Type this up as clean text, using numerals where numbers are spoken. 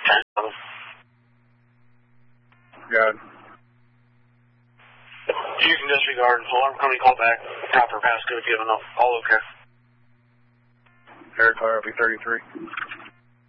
10. Good. You can disregard. Alarm company call back. Proper passcode given up. All okay. Air Car, I'll be 33.